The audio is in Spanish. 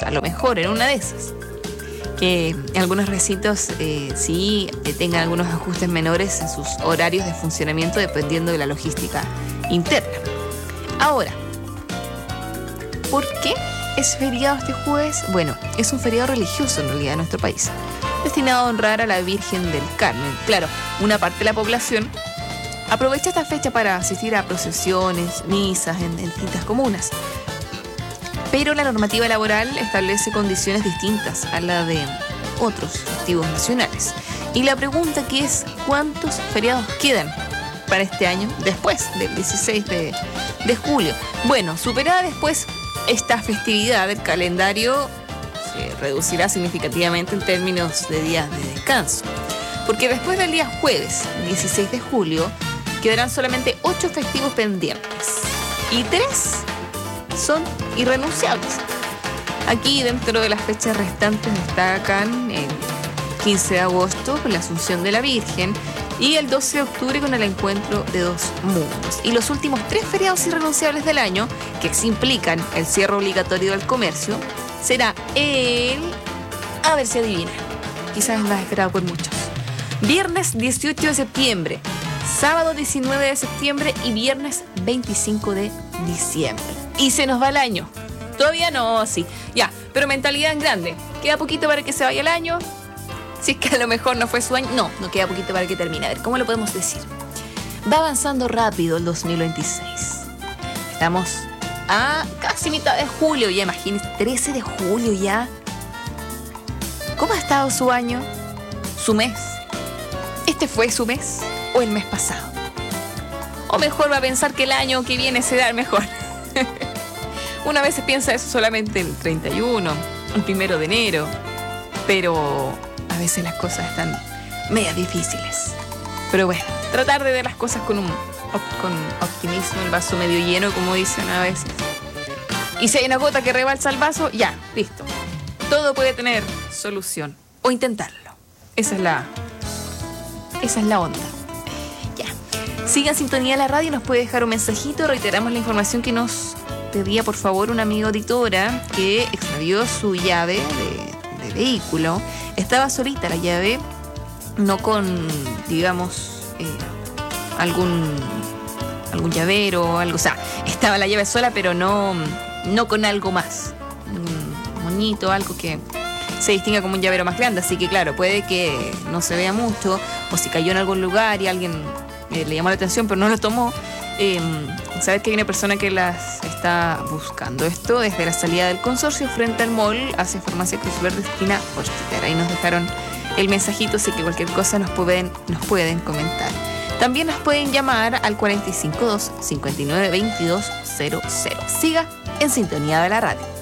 a lo mejor en una de esas. Que algunos recintos sí tengan algunos ajustes menores en sus horarios de funcionamiento dependiendo de la logística interna. Ahora, ¿por qué es feriado este jueves? Bueno, es un feriado religioso en realidad en nuestro país, destinado a honrar a la Virgen del Carmen. Claro, una parte de la población aprovecha esta fecha para asistir a procesiones, misas en distintas comunas. Pero la normativa laboral establece condiciones distintas a la de otros festivos nacionales. Y la pregunta que es, ¿cuántos feriados quedan para este año después del 16 de julio? Bueno, superada después esta festividad, el calendario se reducirá significativamente en términos de días de descanso. Porque después del día jueves 16 de julio quedarán solamente 8 festivos pendientes. Y 3 son irrenunciables. Aquí dentro de las fechas restantes destacan el 15 de agosto con la Asunción de la Virgen y el 12 de octubre con el Encuentro de Dos Mundos. Y los últimos 3 feriados irrenunciables del año, que implican el cierre obligatorio del comercio, será a ver si adivinan, quizás es más esperado por muchos, viernes 18 de septiembre, sábado 19 de septiembre y viernes 25 de diciembre. Y se nos va el año. Todavía no, sí. Ya, pero mentalidad en grande. Queda poquito para que se vaya el año. Si es que a lo mejor no fue su año. No queda poquito para que termine. A ver, ¿cómo lo podemos decir? Va avanzando rápido el 2026. Estamos a casi mitad de julio. Ya imagínense, 13 de julio ya. ¿Cómo ha estado su año? ¿Su mes? ¿Este fue su mes o el mes pasado? O mejor va a pensar que el año que viene será mejor. Una vez se piensa eso solamente el 31, el 1 de enero, pero a veces las cosas están medias difíciles. Pero bueno, tratar de ver las cosas con optimismo, el vaso medio lleno, como dicen a veces. Y si hay una gota que rebalsa el vaso, ya, listo. Todo puede tener solución, o intentarlo. Esa es la onda. Siga en sintonía de la radio, nos puede dejar un mensajito. Reiteramos la información que nos pedía por favor una amiga auditora que extravió su llave de vehículo. Estaba solita la llave, no con, digamos, algún llavero o algo. O sea, estaba la llave sola, pero no con algo más. Un moñito, algo que se distinga como un llavero más grande. Así que claro, puede que no se vea mucho, o si cayó en algún lugar y alguien le llamó la atención pero no lo tomó, saber que hay una persona que las está buscando. Esto desde la salida del consorcio frente al mall hacia Farmacia Cruz Verde esquina Hospital. Ahí nos dejaron el mensajito, así que cualquier cosa nos pueden comentar. También nos pueden llamar al 452-592200. Siga en sintonía de la radio.